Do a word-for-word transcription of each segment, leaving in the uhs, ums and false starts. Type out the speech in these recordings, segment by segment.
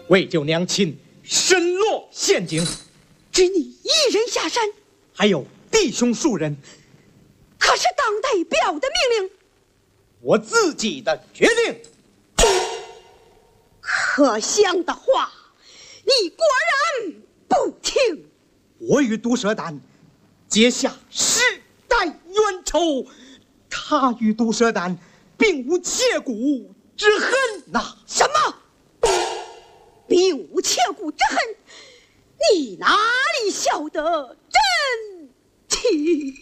为救娘亲，身落陷阱， 只你一人下山， 还有弟兄数人。 可是当代表的命令， 我自己的决定。 可香的话，你果然不听。 我与毒蛇胆结下世代冤仇，他与毒蛇胆并无切骨之恨呐、啊！ 什么？并无切骨之恨？你哪里晓得真情？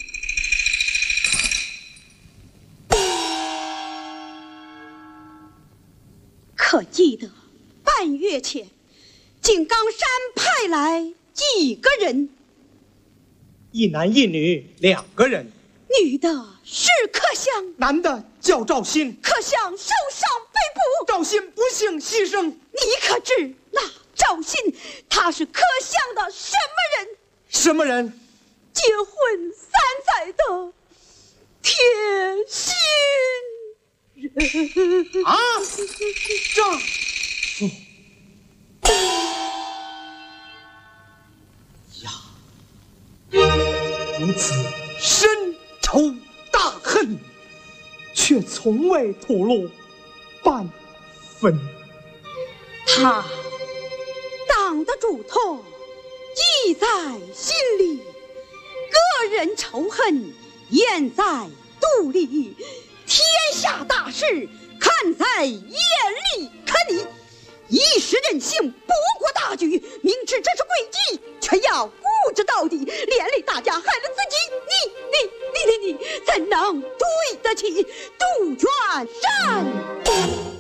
可记得半月前，井冈山派来几个人？ 一男一女两个人。 女的是可香， 男的叫赵鑫。 可香受伤被捕， 赵鑫不幸牺牲。 你可知那赵鑫他是可香的什么人？ 什么人？ 结婚三载的贴心人啊！丈夫呀，如此深仇大恨，却从未吐露半分。 他当的嘱托记在心里，个人仇恨咽在肚里，天下大事看在眼里。可你一时任性，不顾大局，明知这是诡计，却要固执到底，连累大家，害了自己。你你你你你怎能对得起杜鹃山？